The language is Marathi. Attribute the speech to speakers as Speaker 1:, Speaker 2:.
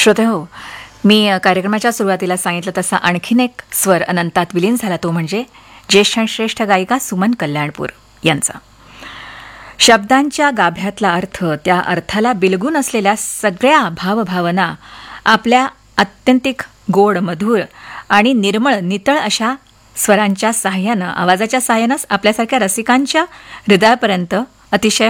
Speaker 1: श्रोतेहो, मी कार्यक्रमाच्या सुरुवातीला सांगितलं तसा आणखीन एक स्वर अनंतात विलीन झाला, तो म्हणजे ज्येष्ठ आणि श्रेष्ठ गायिका सुमन कल्याणपूर यांचा. शब्दांच्या गाभ्यातला अर्थ, त्या अर्थाला बिलगून असलेल्या सगळ्या भावभावना आपल्या अत्यंतिक गोड, मधुर आणि निर्मळ, नितळ अशा स्वरांच्या साह्यानं, आवाजाच्या साह्यानंच आपल्यासारख्या रसिकांच्या हृदयापर्यंत अतिशय